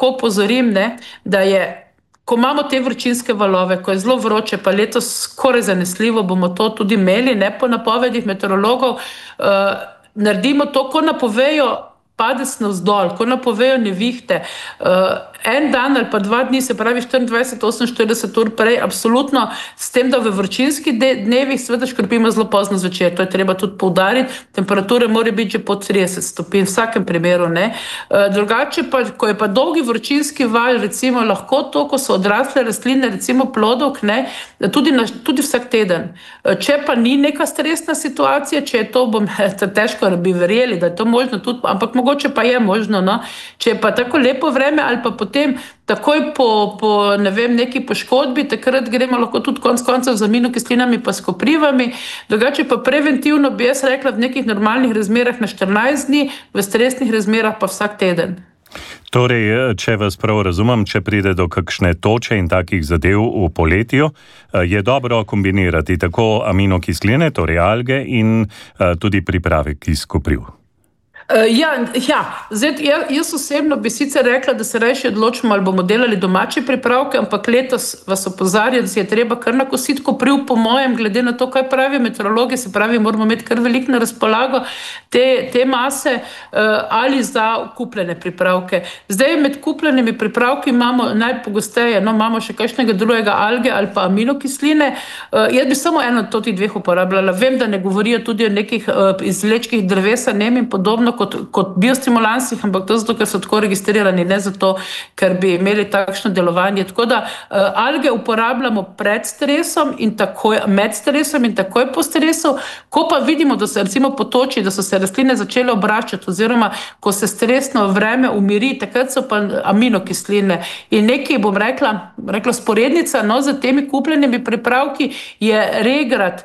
lahko opozorim, ne, da je, ko imamo te vročinske valove, ko je zelo vroče, pa letos skoraj zanesljivo bomo to tudi imeli, ne, po napovedih meteorologov, naredimo to, ko napovejo padec navzdol, ko napovejo nevihte, en dan ali pa 2 dni, se pravi 24-48 ur prej, absolutno s tem, da v vročinskih dnevih seveda škropimo zelo pozno zvečer, to je treba tudi poudariti, temperature mora biti že pod 30 stopinj, v vsakem primeru, ne. Drugače pa, ko je pa dolgi vročinski val, recimo lahko to, ko so odrasle rastline, recimo plodovk, ne, tudi vsak teden. Če pa ni neka stresna situacija, če je to, težko bi verjeli, da je to možno tudi, ampak mogoče pa je možno, no. Če je pa tako lepo vreme ali pa potem takoj po ne vem, neki poškodbi, takrat gremo lahko tudi konec koncev z aminokislinami pa s koprivami, drugače pa preventivno bi jaz rekla v nekih normalnih razmerah na 14 dni, v stresnih razmerah pa vsak teden. Torej, če vas prav razumem, če pride do kakšne toče in takih zadev v poletju, je dobro kombinirati tako aminokisline, torej alge in tudi pripravek iz kopriv. Zdaj, jaz osebno bi sicer rekla, da se rajši odločimo, ali bomo delali domače pripravke, ampak letos vas opozarjam, da si je treba kar nakositi kopriv, po mojem, glede na to, kaj pravijo meteorologi, se pravi, moramo imeti kar veliko na razpolago te mase ali za kupljene pripravke. Zdaj, med kupljenimi pripravki imamo najpogosteje, imamo še kakšnega drugega alge ali pa aminokisline. Jaz bi samo eno od teh dveh uporabljala. Vem, da ne govorijo tudi o nekih izvlečkih drevesa, in podobno, kot biostimulansi, ampak to zato, ker so tako registrirani, ne zato, ker bi imeli takšno delovanje. Tako da alge uporabljamo pred stresom in takoj, med stresom in takoj po stresu, ko pa vidimo, da se recimo potoči, da so se rastline začele obračati, oziroma ko se stresno vreme umiri, takrat so pa aminokisline. In nekaj, bom rekla sporednica, za temi kupljenimi pripravki je regrat,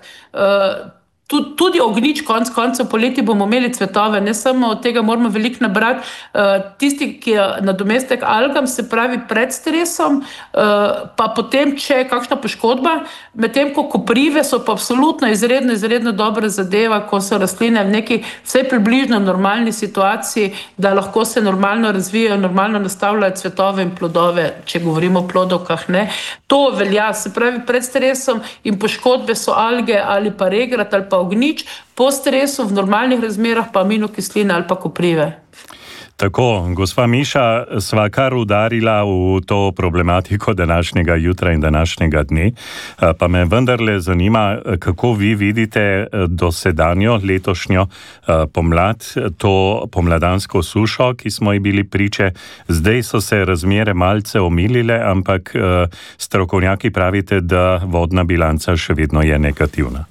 tudi ognjič, koncev poleti bomo imeli cvetove, ne samo od tega moramo veliko nabrati. Tisti, ki je nadomestek algam, se pravi pred stresom, pa potem, če je kakšna poškodba, medtem ko koprive so pa absolutno izredno dobra zadeva, ko so rastline v neki vsaj približno normalni situaciji, da lahko se normalno razvijajo, normalno nastavljajo cvetove in plodove, če govorimo o plodovkah, ne. To velja, se pravi pred stresom in poškodbe so alge ali pa regrat ali pa ognjič, po stresu v normalnih razmerah pa aminokisline ali pa koprive. Tako, gospa Miša, sva kar udarila v to problematiko današnjega jutra in današnjega dne, pa me vendarle zanima, kako vi vidite dosedanjo letošnjo pomlad, to pomladansko sušo, ki smo ji bili priče. Zdaj so se razmere malce omilile, ampak strokovnjaki pravite, da vodna bilanca še vedno je negativna.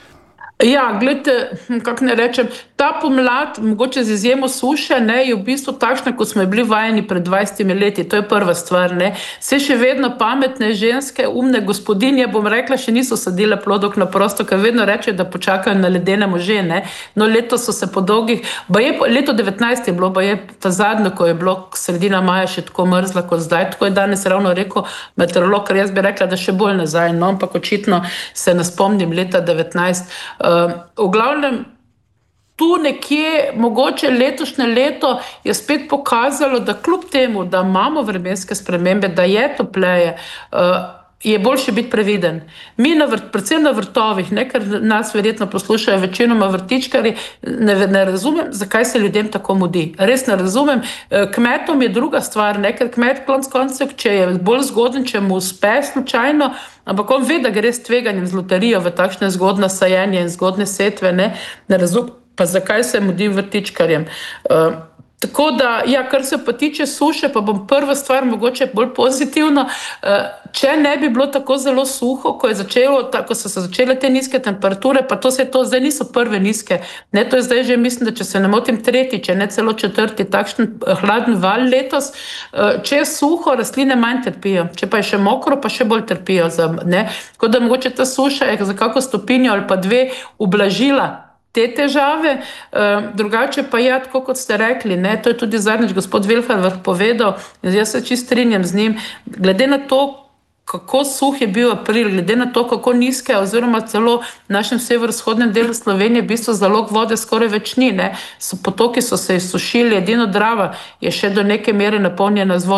Ja, gledajte, kako ne rečem, ta pomlad, mogoče z izjemo suše, ne, je v bistvu takšna, kot smo bili vajeni pred 20 leti, to je prva stvar, ne. Vse še vedno pametne ženske, umne gospodinje, bom rekla, še niso sadile plodovk na prosto, ker vedno rečejo, da počakajo na ledene može, ne. No, letos so se po dolgih, leto 19 je bilo, ta zadnje, ko je bilo sredina maja še tako mrzla kot zdaj, tako je danes ravno rekel meteorolog, ker jaz bi rekla, da še bolj nazaj, no, ampak očitno se ne spomnim leta 19. V glavnem, tu nekje, mogoče letošnje leto je spet pokazalo, da kljub temu, da imamo vremenske spremembe, da je topleje, je boljše biti previden. Mi, predvsem na vrtovih, ne, ker nas verjetno poslušajo večinoma vrtičkarji, ne razumem, zakaj se ljudem tako mudi. Res ne razumem. Kmetom je druga stvar, ne, ker kmet koncev, če je bolj zgoden, če mu uspe slučajno, ampak on ve, da gre s tveganjem z loterijo v takšne zgodne sajenje in zgodne setve, ne razumem, pa zakaj se mudi vrtičkarjem. Tako da, ja, kar se pa tiče suše, pa bom prva stvar mogoče bolj pozitivno, če ne bi bilo tako zelo suho, ko so se začele te nizke temperature, pa zdaj niso prve nizke, ne, to je zdaj že, mislim, da če se ne motim, tretji, če ne celo četrti, takšen hladen val letos, če je suho, rastline manj trpijo, če pa je še mokro, pa še bolj trpijo, ne, tako da mogoče ta suša je za kako stopinjo ali pa 2 ublažila te težave, drugače pa je, tako kot ste rekli, ne, to je tudi zadnjič gospod Velhar povedal, jaz se čisto strinjam z njim, glede na to, kako suh je bil april, glede na to, kako nizke, oziroma celo v našem severovzhodnem delu Slovenije, v bistvu zalog vode skoraj več ni, ne, potoki so se izsušili, edino Drava je še do neke mere napolnjena z vodo.